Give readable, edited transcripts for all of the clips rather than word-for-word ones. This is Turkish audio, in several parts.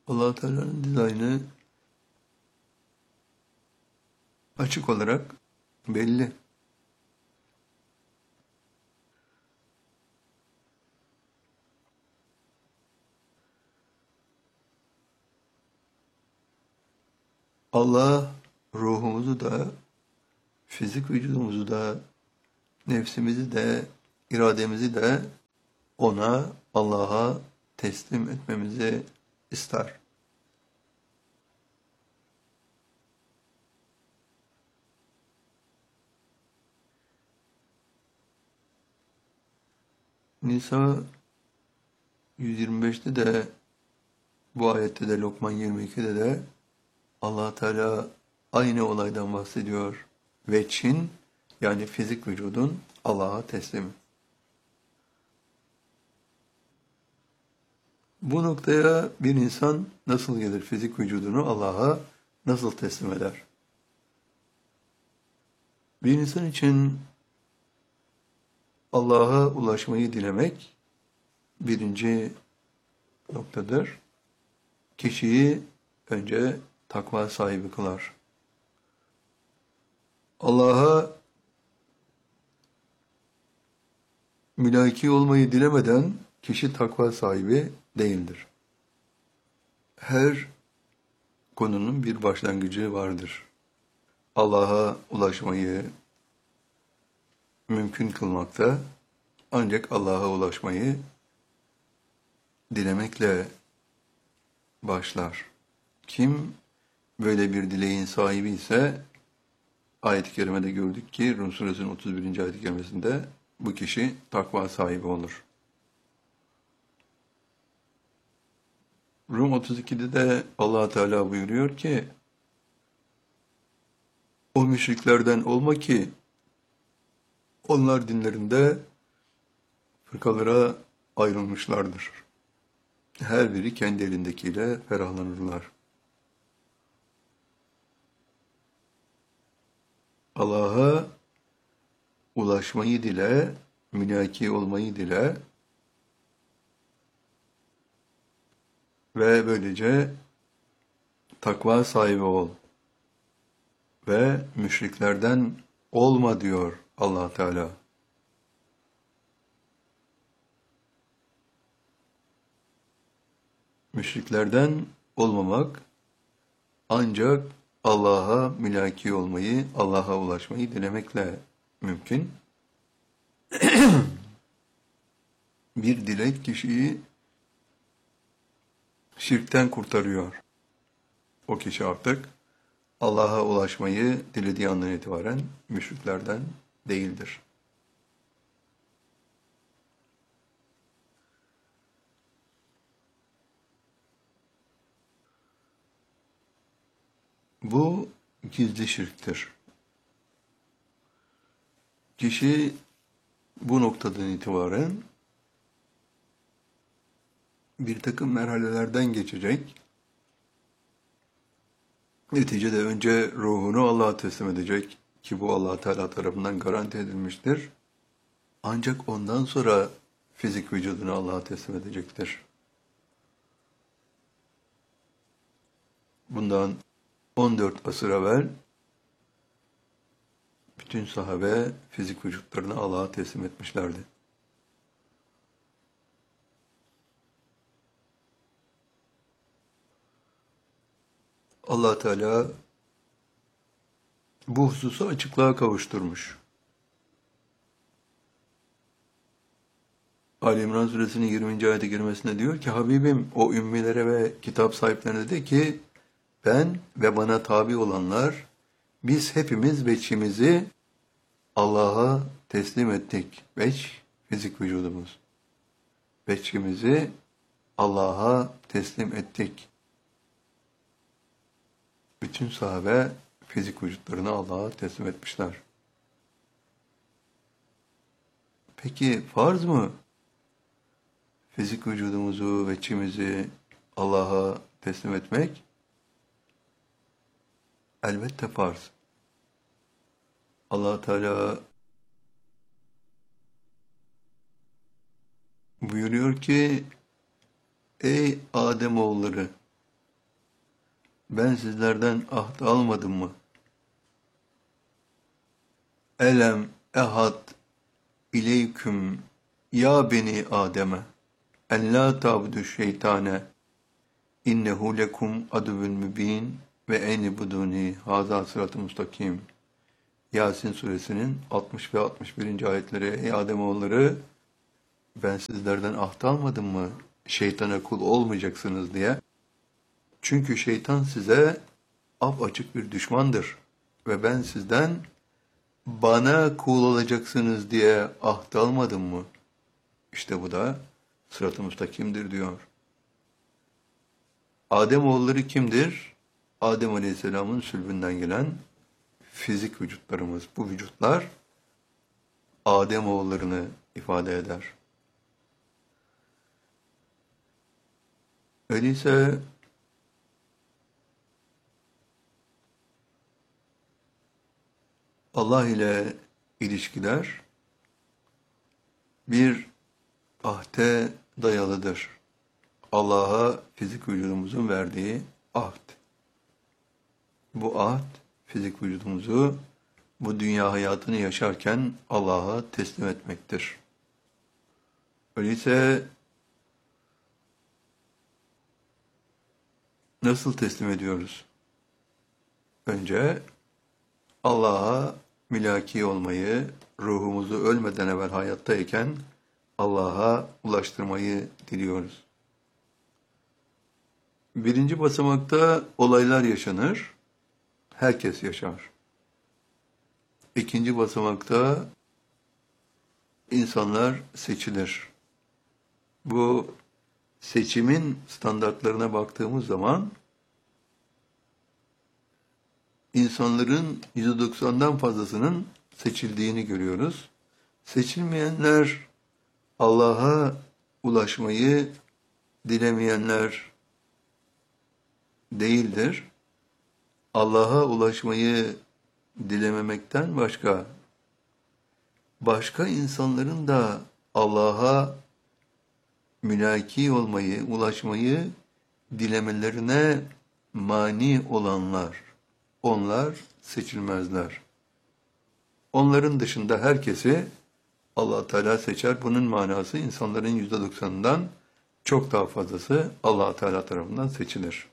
Allah Teala'nın dizaynı açık olarak belli. Allah ruhumuzu da, fizik vücudumuzu da, nefsimizi de, irademizi de ona, Allah'a teslim etmemizi ister. Nisa 125'te de, bu ayette de, Lokman 22'de de Allah Teala aynı olaydan bahsediyor. Veçhin, yani fizik vücudun Allah'a teslimi. Bu noktaya bir insan nasıl gelir? Fizik vücudunu Allah'a nasıl teslim eder? Bir insan için Allah'a ulaşmayı dilemek birinci noktadır. Kişiyi önce takva sahibi kılar. Allah'a mülaki olmayı dilemeden kişi takva sahibi değildir. Her konunun bir başlangıcı vardır. Allah'a ulaşmayı mümkün kılmakta ancak Allah'a ulaşmayı dilemekle başlar. Kim böyle bir dileğin sahibi ise ayet-i kerimede gördük ki Rum suresinin 31. ayet-i kerimesinde bu kişi takva sahibi olur. Rum 32'de de Allah Teala buyuruyor ki o müşriklerden olma ki onlar dinlerinde fırkalara ayrılmışlardır. Her biri kendi elindekiyle ferahlanırlar. Allah'a ulaşmayı dile, mülaki olmayı dile ve böylece takva sahibi ol ve müşriklerden olma diyor Allah Teala. Müşriklerden olmamak ancak Allah'a mülaki olmayı, Allah'a ulaşmayı dilemekle mümkün. Bir dilek kişiyi şirkten kurtarıyor. O kişi artık Allah'a ulaşmayı dilediği andan itibaren müşriklerden değildir. Bu gizli şirktir. Kişi bu noktadan itibaren bir takım merhalelerden geçecek. Neticede önce ruhunu Allah'a teslim edecek ki bu Allah Teala tarafından garanti edilmiştir. Ancak ondan sonra fizik vücudunu Allah'a teslim edecektir. Bundan 14 asır evvel bütün sahabe fizik vücutlarını Allah'a teslim etmişlerdi. Allah Teala bu hususu açıklığa kavuşturmuş. Ali İmran suresinin 20. ayet-i kerimesinde diyor ki Habibim o ümmilere ve kitap sahiplerine de ki ben ve bana tabi olanlar biz hepimiz veçhimizi Allah'a teslim ettik. Veç, fizik vücudumuz. Veçhimizi Allah'a teslim ettik. Bütün sahabe fizik vücutlarını Allah'a teslim etmişler. Peki farz mı? Fizik vücudumuzu, veçhimizi Allah'a teslim etmek? Elbette farz. Allah Teala buyuruyor ki ey Ademoğulları ben sizlerden ahd almadım mı? Elem ehad İleyküm ya beni Adem'e en la ta'budu şeytane innehu lekum aduvun mübin ve enibuduni haza sıratı mustakim. Yasin suresinin 60 ve 61. ayetleri. Ey Ademoğulları, ben sizlerden ahd almadım mı şeytana kul olmayacaksınız diye. Çünkü şeytan size apaçık bir düşmandır ve ben sizden bana kul olacaksınız diye ahd almadım mı? İşte bu da sırat-ı müstakimdir diyor. Ademoğulları kimdir? Adem Aleyhisselam'ın sülbünden gelen fizik vücutlarımız. Bu vücutlar Ademoğullarını ifade eder. Öyleyse Allah ile ilişkiler bir ahde dayalıdır. Allah'a fizik vücudumuzun verdiği ahd. Bu ahd, fizik vücudumuzu bu dünya hayatını yaşarken Allah'a teslim etmektir. Öyleyse nasıl teslim ediyoruz? Önce Allah'a mülaki olmayı, ruhumuzu ölmeden evvel hayattayken Allah'a ulaştırmayı diliyoruz. Birinci basamakta olaylar yaşanır, herkes yaşar. İkinci basamakta insanlar seçilir. Bu seçimin standartlarına baktığımız zaman insanların %90'dan fazlasının seçildiğini görüyoruz. Seçilmeyenler Allah'a ulaşmayı dilemeyenler değildir. Allah'a ulaşmayı dilememekten başka insanların da Allah'a mülaki olmayı, ulaşmayı dilemelerine mani olanlar, onlar seçilmezler. Onların dışında herkesi Allah Teala seçer. Bunun manası insanların %90'ından çok daha fazlası Allah Teala tarafından seçilir.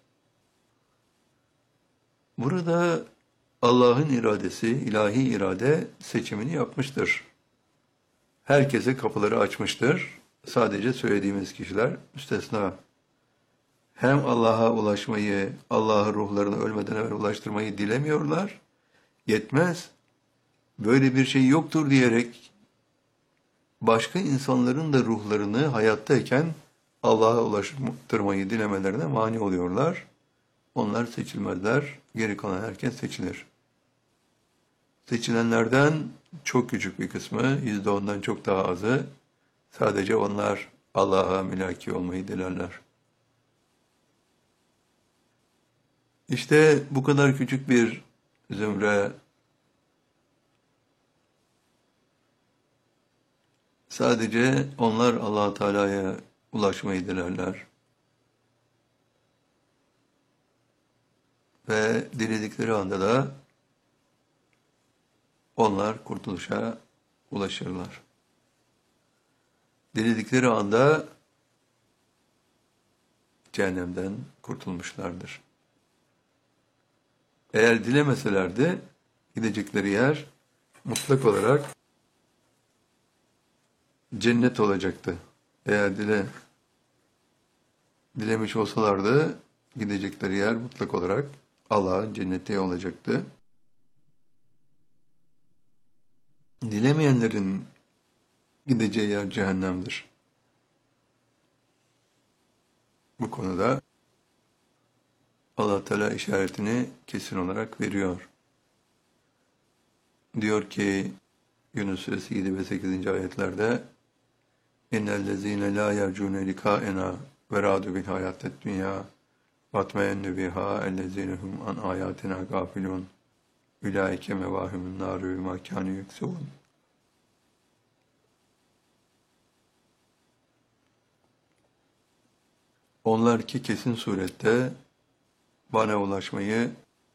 Burada Allah'ın iradesi, ilahi irade seçimini yapmıştır. Herkese kapıları açmıştır. Sadece söylediğimiz kişiler müstesna. Hem Allah'a ulaşmayı, Allah'ın ruhlarını ölmeden evvel ulaştırmayı dilemiyorlar. Yetmez. Böyle bir şey yoktur diyerek başka insanların da ruhlarını hayattayken Allah'a ulaştırmayı dilemelerine mani oluyorlar. Onlar seçilmezler. Geri kalan herkes seçilir. Seçilenlerden çok küçük bir kısmı, %10'dan çok daha azı, sadece onlar Allah'a mülaki olmayı dilerler. İşte bu kadar küçük bir zümre sadece onlar Allah Teala'ya ulaşmayı dilerler. Ve diledikleri anda da onlar kurtuluşa ulaşırlar. Diledikleri anda cehennemden kurtulmuşlardır. Eğer dilemeselerdi gidecekleri yer mutlak olarak cennet olacaktı. Eğer dilemiş olsalardı gidecekleri yer mutlak olarak Allah'ın cenneti olacaktı. Dilemeyenlerin gideceği yer cehennemdir. Bu konuda Allah Teala işaretini kesin olarak veriyor. Diyor ki Yunus Suresi 7 ve 8. ayetlerde İnnellezîne lâ yercûne likâenâ ve râdû bil hayâted dünyâ vatmeennü bihâ ellezîne hum an âyâtinâ gâfilûn ülâike mevâhimun nâru mâ kânû yüksûn. Onlar ki kesin surette bana ulaşmayı,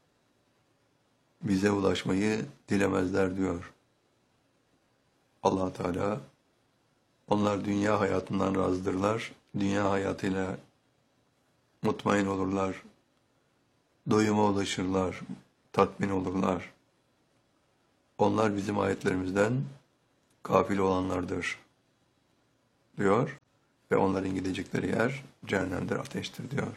bize ulaşmayı dilemezler diyor Allah Teala. Onlar dünya hayatından razıdırlar. Dünya hayatıyla mutmain olurlar. Doyuma ulaşırlar. Tatmin olurlar. Onlar bizim ayetlerimizden gafil olanlardır diyor. Ve onların gidecekleri yer cehennemdir, ateştir diyor.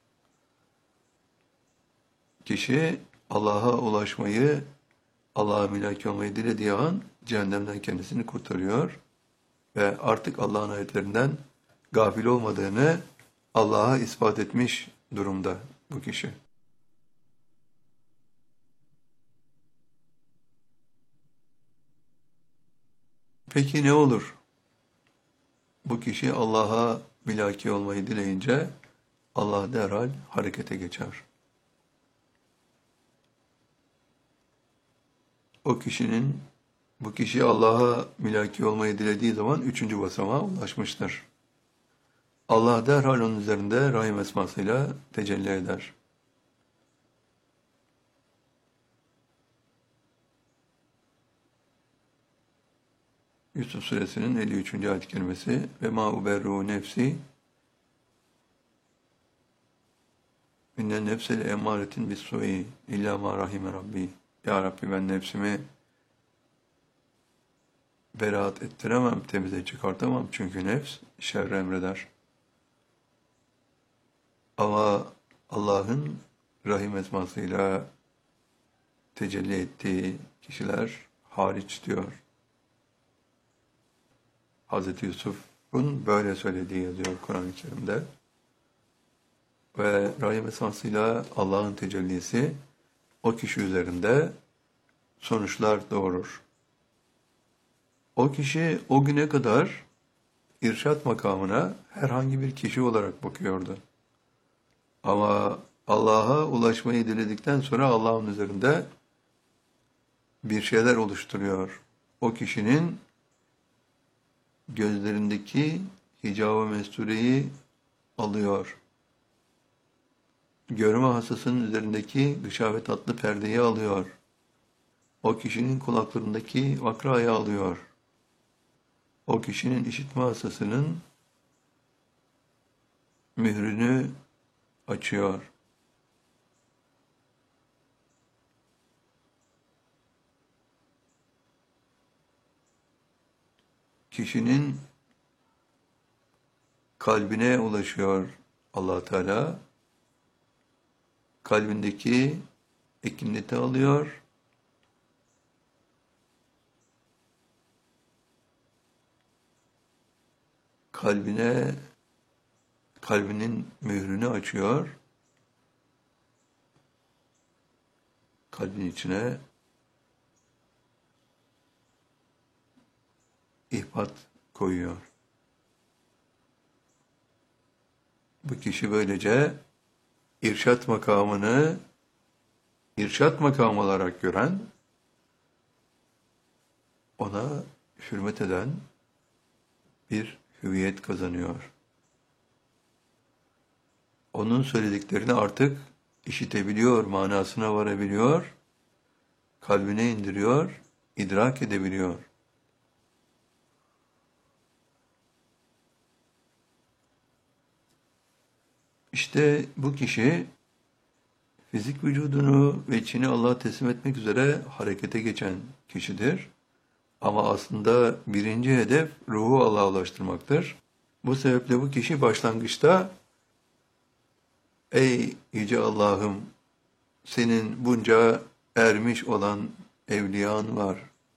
Kişi Allah'a ulaşmayı, Allah'a mülaki olmayı dilediği an cehennemden kendisini kurtarıyor. Ve artık Allah'ın ayetlerinden gafil olmadığını Allah'a ispat etmiş durumda bu kişi. Peki ne olur? Bu kişi Allah'a mülaki olmayı dileyince Allah derhal harekete geçer. Bu kişi Allah'a mülaki olmayı dilediği zaman 3. basamağa ulaşmıştır. Allah derhal onun üzerinde Rahim esmasıyla tecelli eder. Yusuf Suresinin 53. ayet-i kerimesi ve ma uberru nefsi innen nefsele emmâretin bis-su'i illa ma rahime rabbi. Ya Rabbi, ben nefsimi beraat ettiremem, temize çıkartamam. Çünkü nefs şerre emreder. Ama Allah'ın Rahim esmasıyla tecelli ettiği kişiler hariç diyor. Hz. Yusuf'un böyle söylediği yazıyor Kur'an-ı Kerim'de. Ve Rahim esmasıyla Allah'ın tecellisi o kişi üzerinde sonuçlar doğurur. O kişi o güne kadar irşat makamına herhangi bir kişi olarak bakıyordu. Ama Allah'a ulaşmayı diledikten sonra Allah'ın üzerinde bir şeyler oluşturuyor. O kişinin gözlerindeki hicab-ı mestureyi alıyor. Görme hastasının üzerindeki gışavet tatlı perdeyi alıyor. O kişinin kulaklarındaki vakrayı alıyor. O kişinin işitme hastasının mührünü açıyor. Kişinin kalbine ulaşıyor Allah Teala. Kalbindeki ekineti alıyor. Kalbinin mührünü açıyor. Kalbin içine ihbat koyuyor. Bu kişi böylece irşat makamını irşat makamı olarak gören, ona hürmet eden bir hüviyet kazanıyor. Onun söylediklerini artık işitebiliyor, manasına varabiliyor, kalbine indiriyor, idrak edebiliyor. İşte bu kişi fizik vücudunu ve içini Allah'a teslim etmek üzere harekete geçen kişidir. Ama aslında birinci hedef ruhu Allah'a ulaştırmaktır. Bu sebeple bu kişi başlangıçta ey yüce Allah'ım, senin bunca ermiş olan evliyan var.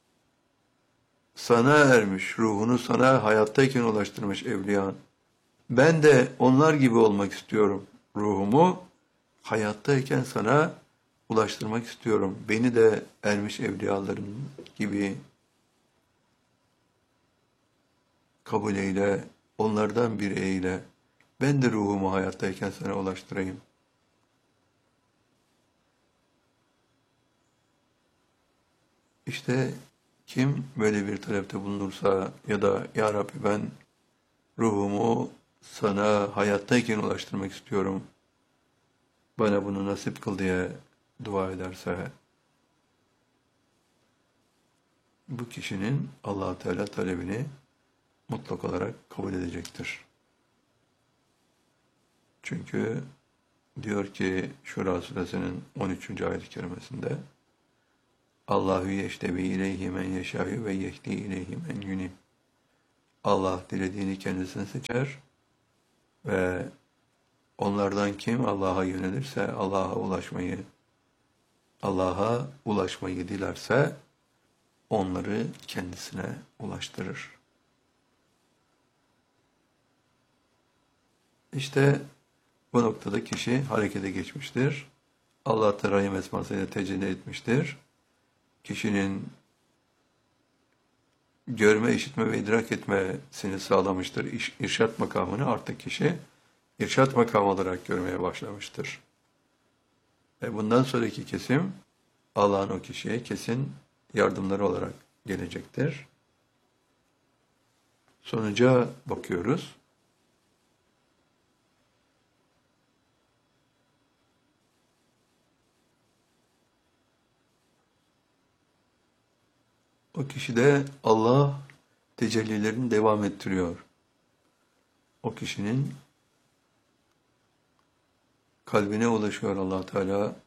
Sana ermiş, ruhunu sana hayattayken ulaştırmış evliyan. Ben de onlar gibi olmak istiyorum. Ruhumu hayattayken sana ulaştırmak istiyorum. Beni de ermiş evliyaların gibi kabul eyle, onlardan biri eyle. Ben de ruhumu hayattayken sana ulaştırayım. İşte kim böyle bir talepte bulunursa ya da ya Rabbi, ben ruhumu sana hayattayken ulaştırmak istiyorum. bana bunu nasip kıl diye dua ederse, bu kişinin Allah Teala talebini mutlak olarak kabul edecektir. Çünkü diyor ki Şura suresinin 13. ayet-i kerimesinde Allahu yeştebi ileyhi men yeşâ'yu ve yehdi ileyhi men yunib. Allah dilediğini kendisine seçer ve onlardan kim Allah'a yönelirse, Allah'a ulaşmayı dilerse onları kendisine ulaştırır. İşte bu noktada kişi harekete geçmiştir. Allah Teala'yı esmasıyla tecelli etmiştir. Kişinin görme, işitme ve idrak etmesini sağlamıştır. İrşat makamını artık kişi irşat makamı olarak görmeye başlamıştır. Ve bundan sonraki kesim Allah'ın o kişiye kesin yardımları olarak gelecektir. Sonuca bakıyoruz. O kişide Allah tecellilerini devam ettiriyor. O kişinin kalbine ulaşıyor Allah Teala.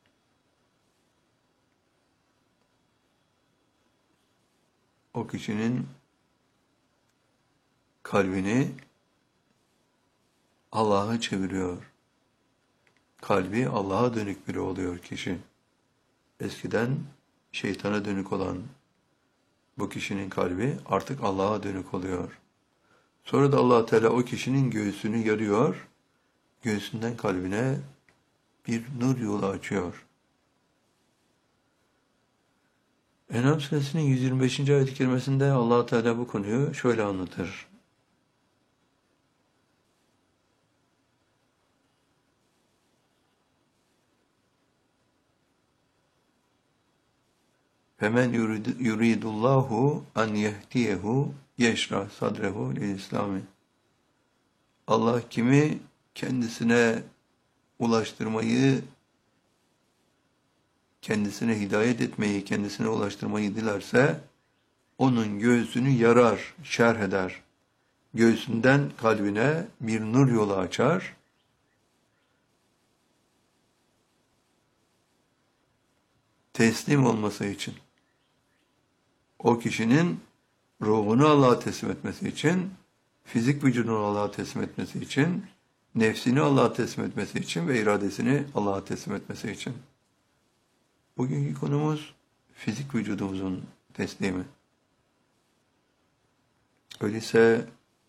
O kişinin kalbini Allah'a çeviriyor. Kalbi Allah'a dönük biri oluyor kişi. Eskiden şeytana dönük olan bu kişinin kalbi artık Allah'a dönük oluyor. Sonra da Allah Teala o kişinin göğsünü yarıyor. Göğsünden kalbine bir nur yolu açıyor. En'am suresinin 125. ayet-i kerimesinde Allah Teala bu konuyu şöyle anlatır. Femen yuridullahu an yehdiyehu yeşrah sadrehu lil-İslami. Allah kimi kendisine ulaştırmayı, kendisine hidayet etmeyi, kendisine ulaştırmayı dilerse onun göğsünü yarar, şerh eder. Göğsünden kalbine bir nur yolu açar. Teslim olması için. O kişinin ruhunu Allah'a teslim etmesi için, fizik vücudunu Allah'a teslim etmesi için, nefsini Allah'a teslim etmesi için ve iradesini Allah'a teslim etmesi için. Bugünkü konumuz fizik vücudumuzun teslimi. Öyleyse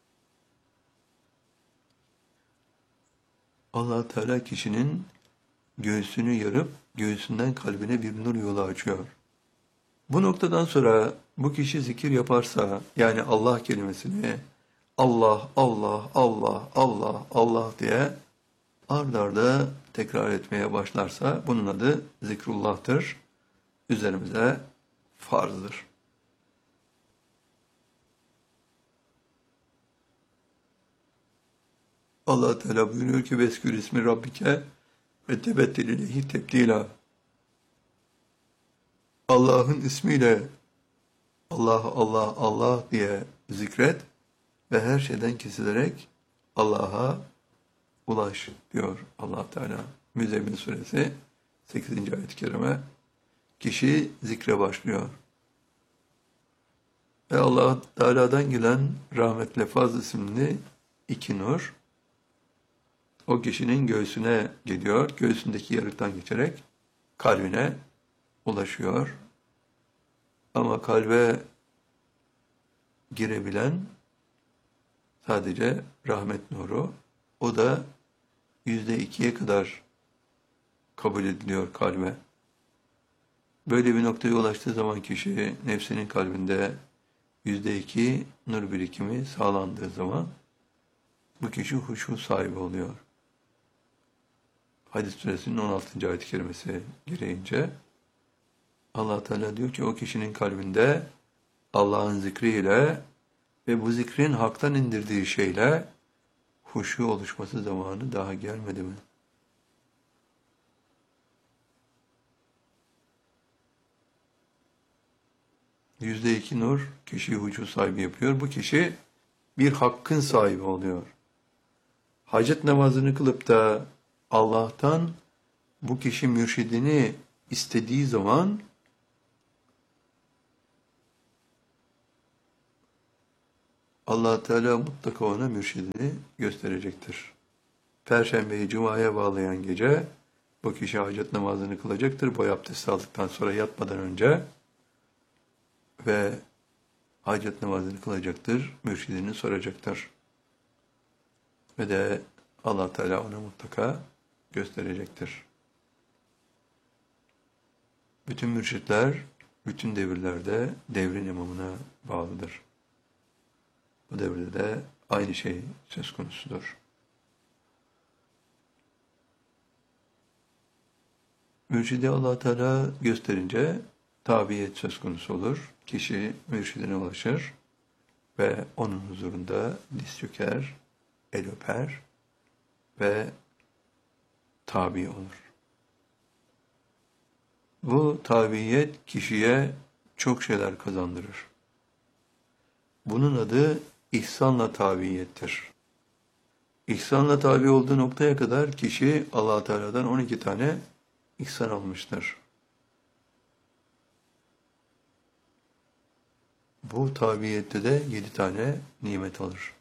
Allah Teala kişinin göğsünü yarıp göğsünden kalbine bir nur yolu açıyor. Bu noktadan sonra bu kişi zikir yaparsa, yani Allah kelimesini Allah, Allah, Allah, Allah, Allah diye ard arda tekrar etmeye başlarsa bunun adı zikrullah'tır. Üzerimize farzdır. Allah Teala buyuruyor ki veskür ismi Rabbike ve tebettil ileyhi tebdila. Allah'ın ismiyle Allah, Allah, Allah diye zikret ve her şeyden kesilerek Allah'a ulaş diyor Allah Teala. Müzzemmil suresi 8. ayet-i kerime. Kişi zikre başlıyor. Ve Allah Teala'dan gelen rahmetle Faz isimli iki nur o kişinin göğsüne gidiyor. Göğsündeki yarıktan geçerek kalbine ulaşıyor. Ama kalbe girebilen sadece rahmet nuru. O da %2'ye kadar kabul ediliyor kalbe. Böyle bir noktaya ulaştığı zaman kişi nefsinin kalbinde %2 nur birikimi sağlandığı zaman bu kişi huşu sahibi oluyor. Hadis suresinin 16. ayet-i kerimesi gereğince Allah Teala diyor ki o kişinin kalbinde Allah'ın zikriyle ve bu zikrin haktan indirdiği şeyle huşu oluşması zamanı daha gelmedi mi? %2 nur kişiyi hucu sahibi yapıyor. Bu kişi bir hakkın sahibi oluyor. Hacet namazını kılıp da Allah'tan bu kişi mürşidini istediği zaman Allah Teala mutlaka ona mürşidini gösterecektir. Perşembeyi Cuma'ya bağlayan gece bu kişi hacet namazını kılacaktır. Boy abdesti aldıktan sonra yatmadan önce ve hacet namazını kılacaktır. Mürşidini soracaktır. Ve de Allah Teala ona mutlaka gösterecektir. Bütün mürşitler, bütün devirlerde devrin imamına bağlıdır. Bu devirde de aynı şey söz konusudur. Mürşidi Allah Teala gösterince tabiyet söz konusu olur. Kişi mürşidine ulaşır ve onun huzurunda diz çöker, el öper ve tabi olur. Bu tabiyet kişiye çok şeyler kazandırır. Bunun adı ihsanla tabiyettir. İhsanla tabi olduğu noktaya kadar kişi Allah Teala'dan 12 tane ihsan almıştır. Bu tabiyette de 7 tane nimet alır.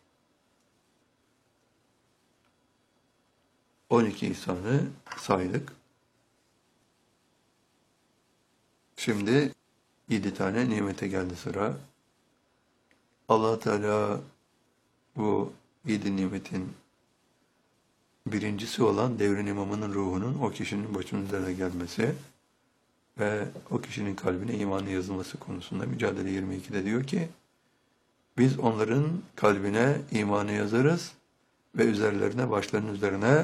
12 ihsanı saydık. Şimdi 7 tane nimete geldi sıra. Allah Teala bu 7 nimetin birincisi olan devrin imamının ruhunun o kişinin başının üzerine gelmesi ve o kişinin kalbine imanı yazılması konusunda Mücadele 22'de diyor ki, biz onların kalbine imanı yazarız ve üzerlerine, başlarının üzerine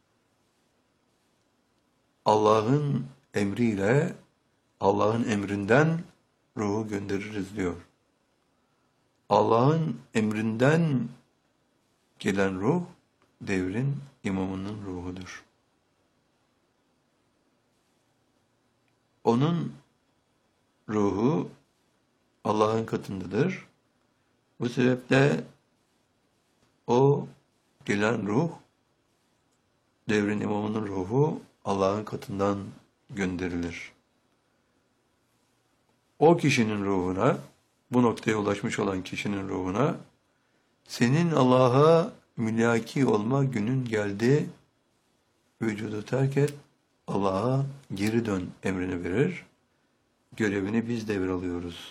Allah'ın emriyle, Allah'ın emrinden ruhu göndeririz diyor. Allah'ın emrinden gelen ruh, devrin imamının ruhudur. Onun ruhu Allah'ın katındadır. Bu sebeple o gelen ruh, devrin imamının ruhu Allah'ın katından gönderilir. O kişinin ruhuna, bu noktaya ulaşmış olan kişinin ruhuna, senin Allah'a mülaki olma günün geldi, vücudu terk et, Allah'a geri dön emrini verir, görevini biz devralıyoruz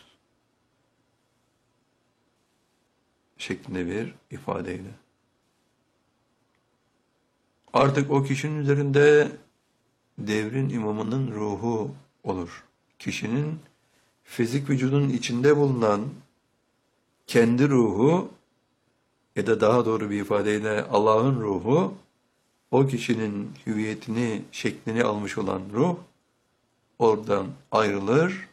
şeklinde bir ifadeyle. Artık o kişinin üzerinde devrin imamının ruhu olur. Kişinin fizik vücudunun içinde bulunan kendi ruhu ya da daha doğru bir ifadeyle Allah'ın ruhu, o kişinin hüviyetini, şeklini almış olan ruh oradan ayrılır,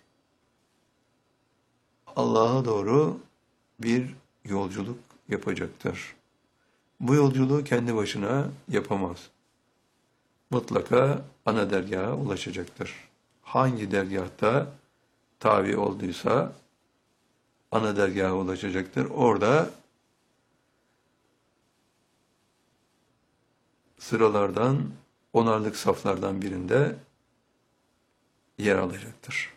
Allah'a doğru bir yolculuk yapacaktır. Bu yolculuğu kendi başına yapamaz. Mutlaka ana dergaha ulaşacaktır. Hangi dergahta tabi olduysa ana dergaha ulaşacaktır. Orada sıralardan, onarlık saflardan birinde yer alacaktır.